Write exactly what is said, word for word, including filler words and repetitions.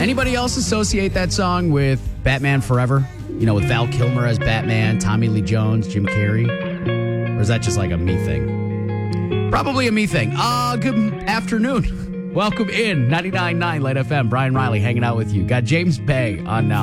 Anybody else associate that song with Batman Forever? You know, with Val Kilmer as Batman, Tommy Lee Jones, Jim Carrey? Or is that just like a me thing? Probably a me thing. Uh, good afternoon. Welcome in. ninety-nine point nine Light F M. Brian Riley hanging out with you. Got James Bay on now.